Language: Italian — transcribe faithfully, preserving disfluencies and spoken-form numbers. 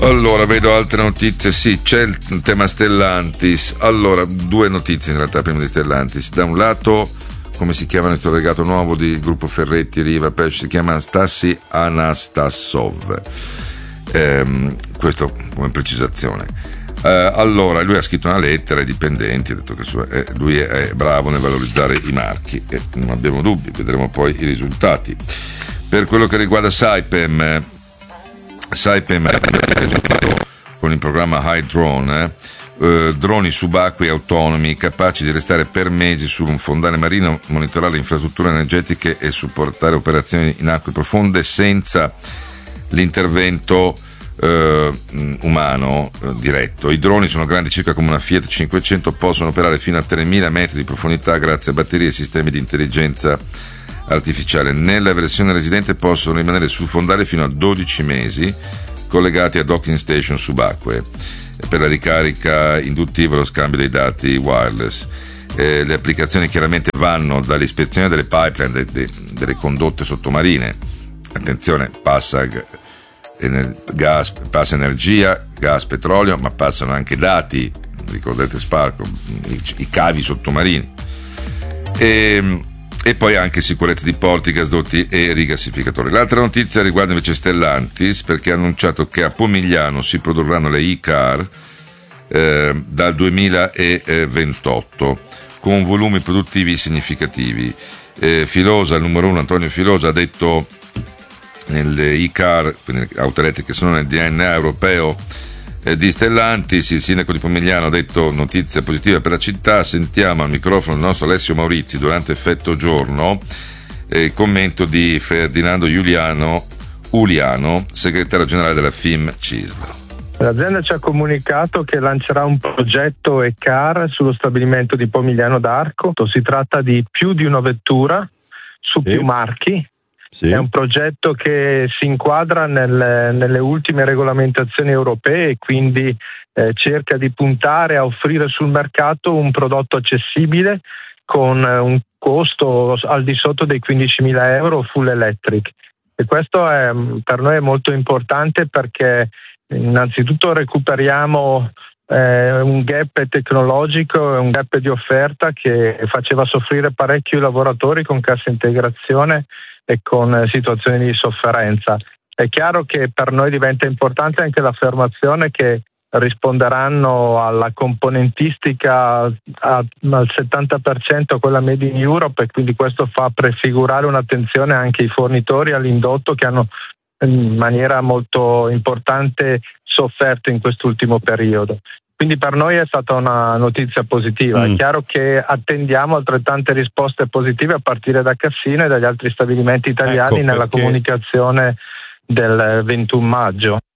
Allora, vedo altre notizie. Sì, c'è il tema Stellantis. Allora, due notizie in realtà prima di Stellantis. Da un lato, come si chiama il regato nuovo di gruppo Ferretti Riva Pesce, si chiama Stassi Anastassov. Ehm, questo come precisazione. Eh, allora, lui ha scritto una lettera ai dipendenti, ha detto che su, eh, lui è, è bravo nel valorizzare i marchi e non abbiamo dubbi, vedremo poi i risultati. Per quello che riguarda Saipem, Saipem con il programma High Drone, eh, eh, droni subacquei autonomi capaci di restare per mesi su un fondale marino, monitorare le infrastrutture energetiche e supportare operazioni in acque profonde senza l'intervento eh, umano eh, diretto. I droni sono grandi circa come una Fiat cinquecento, possono operare fino a tremila metri di profondità grazie a batterie e sistemi di intelligenza artificiale. Nella versione residente possono rimanere sul fondale fino a dodici mesi collegati a docking station subacquee per la ricarica induttiva e lo scambio dei dati wireless. Eh, le applicazioni chiaramente vanno dall'ispezione delle pipeline, de, de, delle condotte sottomarine. Attenzione, passa gas, passa energia, gas, petrolio, ma passano anche dati, ricordate Sparco, i, i cavi sottomarini. E, e poi anche sicurezza di porti, gasdotti e rigassificatori. L'altra notizia riguarda invece Stellantis, perché ha annunciato che a Pomigliano si produrranno le e-car eh, dal duemilaventotto con volumi produttivi significativi. Eh, Filosa, il numero uno, Antonio Filosa, ha detto nelle e-car, quindi le auto elettriche, sono nel D N A europeo eh, di Stellantis. Il sindaco di Pomigliano ha detto notizia positiva per la città. Sentiamo al microfono il nostro Alessio Maurizi durante Effetto Giorno eh, il commento di Ferdinando Giuliano Uliano, segretario generale della F I M C I S L. L'azienda ci ha comunicato che lancerà un progetto e-car sullo stabilimento di Pomigliano d'Arco. Si tratta di più di una vettura su sì. più marchi. Sì. È un progetto che si inquadra nel, nelle ultime regolamentazioni europee e quindi eh, cerca di puntare a offrire sul mercato un prodotto accessibile con un costo al di sotto dei quindicimila euro full electric. E questo è, per noi è molto importante perché innanzitutto recuperiamo eh, un gap tecnologico e un gap di offerta che faceva soffrire parecchio i lavoratori con cassa integrazione e con situazioni di sofferenza. È chiaro che per noi diventa importante anche l'affermazione che risponderanno alla componentistica a, al settanta per cento quella made in Europe, e quindi questo fa prefigurare un'attenzione anche ai fornitori all'indotto che hanno in maniera molto importante sofferto in quest'ultimo periodo. Quindi per noi è stata una notizia positiva. Mm. È chiaro che attendiamo altrettante risposte positive a partire da Cassino e dagli altri stabilimenti italiani ecco nella comunicazione del ventuno maggio.